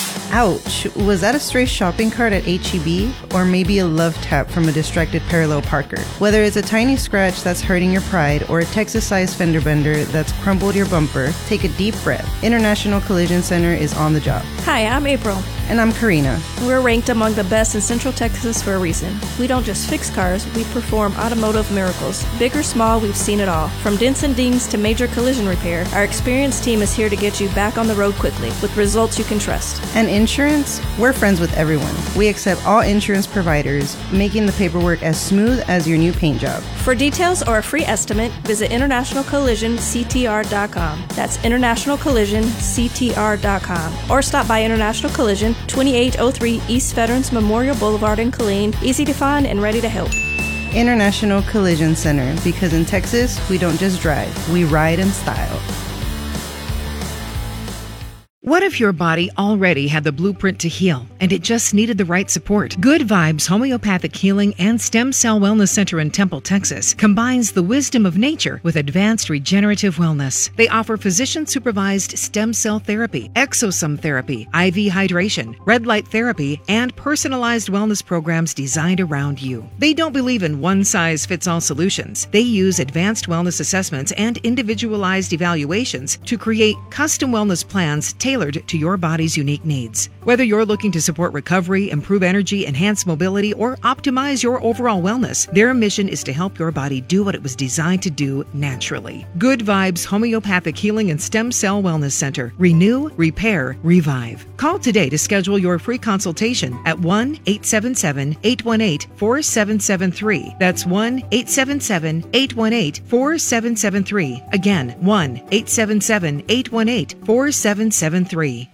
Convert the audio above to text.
Ouch, was that a stray shopping cart at H-E-B? Or maybe a love tap from a distracted parallel parker? Whether it's a tiny scratch that's hurting your pride or a Texas-sized fender bender that's crumpled your bumper, take a deep breath. International Collision Center is on the job. Hi, I'm April. And I'm Karina. We're ranked among the best in Central Texas for a reason. We don't just fix cars, we perform automotive miracles. Big or small, we've seen it all. From dents and dings to major collision repair, our experienced team is here to get you back on the road quickly with results you can trust. And insurance? We're friends with everyone. We accept all insurance providers, making the paperwork as smooth as your new paint job. For details or a free estimate, visit internationalcollisionctr.com. That's internationalcollisionctr.com. Or stop by International Collision, 2803 East Veterans Memorial Boulevard in Killeen. Easy to find and ready to help. International Collision Center, because in Texas, we don't just drive, we ride in style. What if your body already had the blueprint to heal and it just needed the right support? Good Vibes Homeopathic Healing and Stem Cell Wellness Center in Temple, Texas combines the wisdom of nature with advanced regenerative wellness. They offer physician-supervised stem cell therapy, exosome therapy, IV hydration, red light therapy, and personalized wellness programs designed around you. They don't believe in one-size-fits-all solutions. They use advanced wellness assessments and individualized evaluations to create custom wellness plans tailored to your body's unique needs. Whether you're looking to support recovery, improve energy, enhance mobility, or optimize your overall wellness, their mission is to help your body do what it was designed to do naturally. Good Vibes Homeopathic Healing and Stem Cell Wellness Center. Renew, repair, revive. Call today to schedule your free consultation at 1-877-818-4773. That's 1-877-818-4773. Again, 1-877-818-4773.